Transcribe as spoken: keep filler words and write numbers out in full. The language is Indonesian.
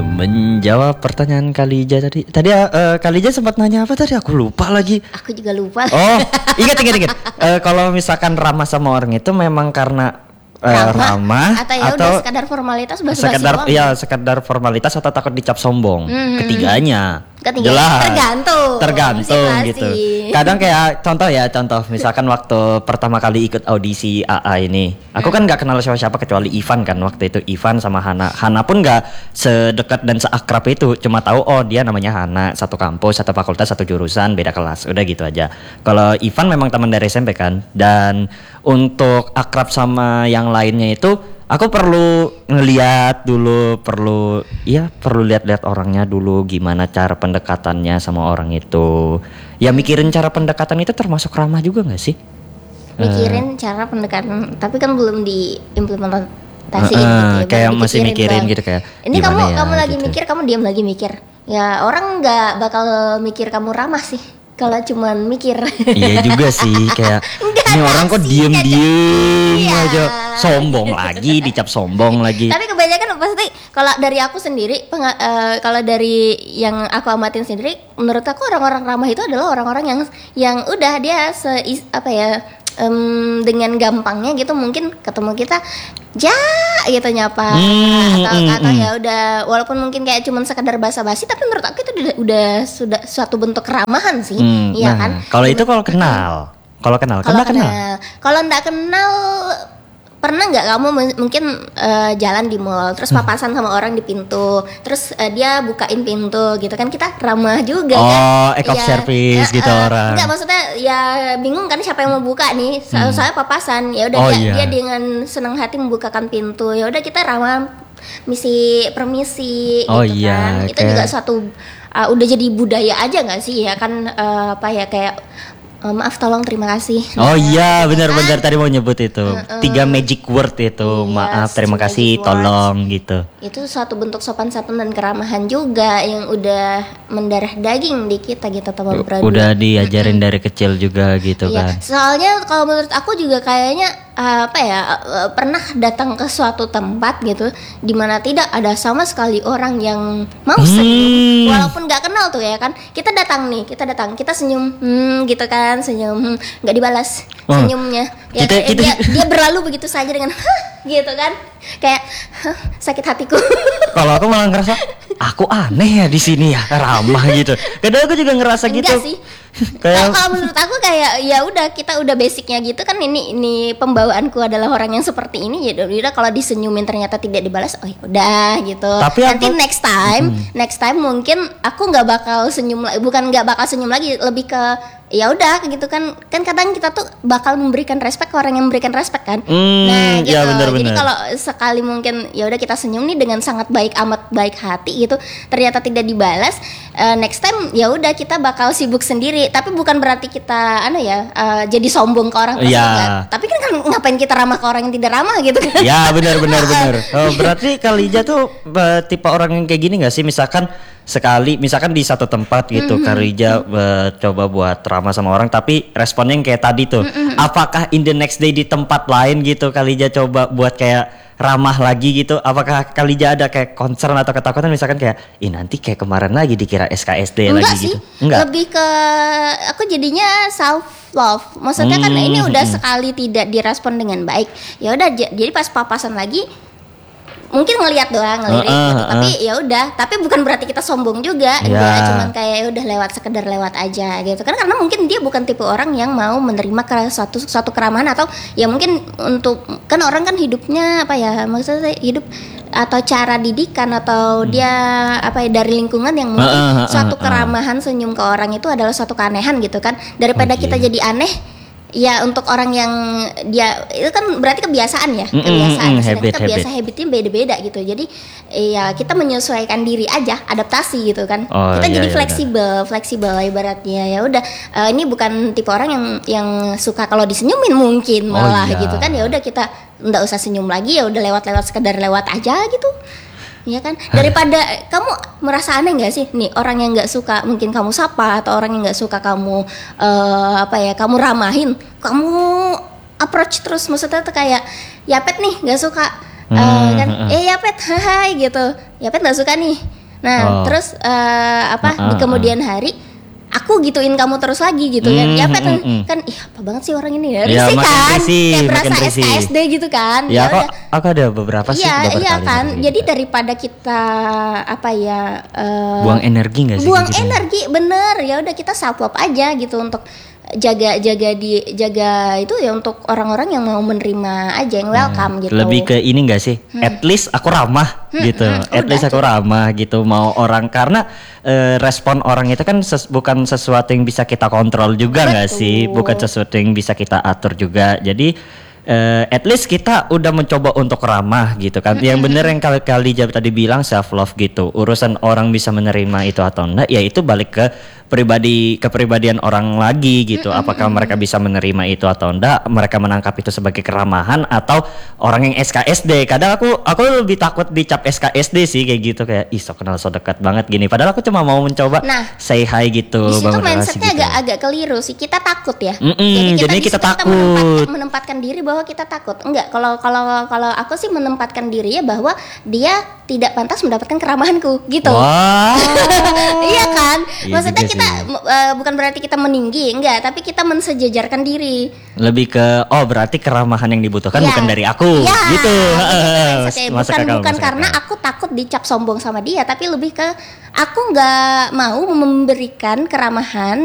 menjawab pertanyaan Kalija tadi. Tadi uh, Kalija sempat nanya apa tadi? Aku lupa lagi. Aku juga lupa. Oh, ingat ingat ingat. Uh, kalau misalkan ramah sama orang itu memang karena uh, ramah, ramah atau ya atau udah sekadar formalitas basa-basi sekedar doang. ya sekadar formalitas atau takut dicap sombong. Hmm. Ketiganya. Ketiga, jelas. tergantung. Tergantung Masih. gitu. Kadang kayak contoh ya, contoh misalkan waktu pertama kali ikut audisi A A ini, aku kan nggak kenal siapa-siapa kecuali Ivan kan waktu itu. Ivan sama Hana. Hana pun nggak sedekat dan seakrab itu, cuma tahu oh dia namanya Hana, satu kampus, satu fakultas, satu jurusan, beda kelas, udah gitu aja. Kalau Ivan memang teman dari S M P kan, dan untuk akrab sama yang lainnya itu aku perlu ngeliat dulu, perlu ya perlu lihat-lihat orangnya dulu, gimana cara pendekatannya sama orang itu. Ya mikirin cara pendekatan itu termasuk ramah juga nggak sih? Mikirin uh, cara pendekatan, tapi kan belum diimplementasi uh, uh, gitu ya. Kayak masih mikirin bang. Gitu kayak. Ini kamu ya, kamu lagi gitu. mikir, kamu diam lagi mikir. Ya orang nggak bakal mikir kamu ramah sih. Kalau cuman mikir. Iya juga sih, kayak ini orang kok diem-diem iya. aja, sombong lagi, dicap sombong lagi. Tapi kebanyakan pasti kalau dari aku sendiri, penga- uh, kalau dari yang aku amatin sendiri, menurut aku orang-orang ramah itu adalah orang-orang yang yang udah dia se apa ya um, dengan gampangnya gitu, mungkin ketemu kita ja gitu nyapa hmm, atau hmm, atau hmm. ya udah walaupun mungkin kayak cuman sekedar basa-basi, tapi menurut aku itu udah, udah sudah suatu bentuk keramahan sih, hmm, iya nah, kan? Kalau itu kalau kenal, kalau kenal, kalau kenal, kenal, kalau nggak kenal, pernah nggak kamu m- mungkin uh, jalan di mall terus papasan sama orang di pintu, terus uh, dia bukain pintu gitu kan, kita ramah juga oh, kan? Oh, act of ya, service uh, gitu uh, orang. Enggak, maksudnya ya bingung kan siapa yang mau buka nih. So- hmm. Soalnya papasan, ya udah oh, dia, iya. dia dengan senang hati membukakan pintu. Ya udah kita ramah, misi permisi oh, gitu iya, kan. Itu kayak... juga suatu uh, udah jadi budaya aja nggak sih ya kan, uh, apa ya kayak Uh, maaf, tolong, terima kasih. Oh iya, benar-benar tadi mau nyebut itu. Uh-uh. Tiga magic word itu. Yes, maaf, terima kasih, tolong gitu. Itu suatu bentuk sopan santun dan keramahan juga yang udah mendarah daging di kita gitu, teman Pradu. Udah diajarin dari kecil juga gitu iya, kan. Soalnya kalau menurut aku juga kayaknya uh, apa ya uh, pernah datang ke suatu tempat gitu di mana tidak ada sama sekali orang yang mau hmm. senyum, walaupun nggak kenal tuh ya kan. Kita datang nih, kita datang, kita senyum, hmm, gitu kan, senyum, nggak hmm, dibalas oh. senyumnya. Ya, kita, kita... Dia, dia berlalu begitu saja dengan gitu kan, kayak sakit hatiku. Kalau aku malah ngerasa aku aneh ya di sini ya, ramah gitu. Kadang aku juga ngerasa enggak gitu. Sih. Kayak... Kalau menurut aku kayak ya udah, kita udah basicnya gitu kan, ini ini pembawaanku adalah orang yang seperti ini, ya udah kalau disenyumin ternyata tidak dibalas, oh ya udah gitu. Tapi nanti aku... next time, hmm. next time mungkin aku nggak bakal senyum lagi, bukan nggak bakal senyum lagi, lebih ke ya udah gitu kan. Kan kadang kita tuh bakal memberikan respect ke orang yang memberikan respect kan. Hmm, nah gitu. Ya bener, jadi bener. Kalau sekali mungkin ya udah kita senyum nih dengan sangat baik, amat baik hati gitu, ternyata tidak dibalas, uh, next time ya udah kita bakal sibuk sendiri. Tapi bukan berarti kita anu ya uh, jadi sombong ke orang tersebut. Ya. Tapi kan, kan ngapain kita ramah ke orang yang tidak ramah gitu kan. Ya benar benar benar. Oh, berarti Kalija tuh uh, tipe orang yang kayak gini enggak sih? Misalkan sekali misalkan di satu tempat gitu, mm-hmm. Kalija uh, coba buat ramah sama orang tapi responnya yang kayak tadi tuh. Mm-hmm. Apakah in the next day di tempat lain gitu Kalija coba buat kayak ramah lagi gitu? Apakah Kalija ada kayak concern atau ketakutan misalkan kayak ih nanti kayak kemarin lagi dikira S K S D enggak lagi sih. gitu? Enggak. Lebih ke aku jadinya self love. Maksudnya hmm. kan ini udah hmm. sekali tidak direspon dengan baik. Ya udah j- jadi pas papasan lagi mungkin ngelihat doang, ngelirik uh, uh, gitu. Uh. Tapi ya udah, tapi bukan berarti kita sombong juga. Yeah. Enggak, cuman kayak ya udah lewat, sekedar lewat aja gitu. Kan karena mungkin dia bukan tipe orang yang mau menerima ke suatu suatu keramahan, atau ya mungkin untuk kan orang kan hidupnya apa ya? Maksudnya hidup atau cara didikan atau hmm. dia apa ya dari lingkungan yang mungkin uh, uh, uh, suatu keramahan, senyum ke orang itu adalah suatu keanehan gitu kan. Daripada okay. kita jadi aneh, ya untuk orang yang dia itu kan berarti kebiasaan ya, kebiasaan. Mm, mm, habit, kita biasa habit. habitnya beda-beda gitu. Jadi ya kita menyesuaikan diri aja, adaptasi gitu kan. Oh, kita iya, jadi iya, fleksibel, iya. fleksibel ibaratnya. Ya udah, uh, ini bukan tipe orang yang yang suka kalau disenyumin mungkin malah oh, iya. gitu kan. Ya udah kita nggak usah senyum lagi, ya udah lewat-lewat, sekedar lewat aja gitu. Iya kan, daripada kamu merasa aneh nggak sih nih orang yang nggak suka mungkin kamu sapa, atau orang yang nggak suka kamu uh, apa ya kamu ramahin, kamu approach terus, maksudnya tuh kayak ya pet nih nggak suka uh, kan eh ya pet hai gitu ya pet nggak suka nih nah oh. terus uh, apa uh, uh, di kemudian hari aku gituin kamu terus lagi gitu kan mm, ya pet mm, mm. kan ih apa banget sih orang ini ya risih ya, kan risih, kayak berasa S K S D gitu kan ya, ya kok aku ada beberapa sih iya iya kan gitu. Jadi daripada kita apa ya uh, buang energi nggak sih buang gitu? energi bener ya udah kita self love aja gitu untuk jaga jaga di jaga itu ya untuk orang-orang yang mau menerima aja yang welcome hmm, gitu. Lebih ke ini enggak sih? Hmm. At least aku ramah hmm, gitu. Hmm, At least aku ramah gitu mau orang karena uh, respon orang itu kan ses, bukan sesuatu yang bisa kita kontrol juga enggak sih? Bukan sesuatu yang bisa kita atur juga. Jadi Uh, at least kita udah mencoba untuk ramah gitu kan. Yang bener yang kali-kali Jab tadi bilang self love gitu. Urusan orang bisa menerima itu atau enggak, ya itu balik ke pribadi kepribadian orang lagi gitu. Apakah mereka bisa menerima itu atau enggak? Mereka menangkap itu sebagai keramahan atau orang yang S K S D. Kadang aku aku lebih takut dicap S K S D sih kayak gitu kayak ih so kenal so dekat banget gini. Padahal aku cuma mau mencoba nah, say hi gitu. Di situ mindsetnya gitu. agak agak keliru sih. Kita takut ya. Mm-mm, jadi kita, kita takut menempatkan, menempatkan diri bahwa kita takut. Enggak, kalau kalau kalau aku sih menempatkan diri ya bahwa dia tidak pantas mendapatkan keramahanku gitu. Wow. Iya kan? Maksudnya kita uh, bukan berarti kita meninggi, enggak, tapi kita mensejajarkan diri. Lebih ke oh berarti keramahan yang dibutuhkan ya. bukan dari aku ya, gitu. Bukan bukan, bukan karena aku takut dicap sombong sama dia, tapi lebih ke aku nggak mau memberikan keramahan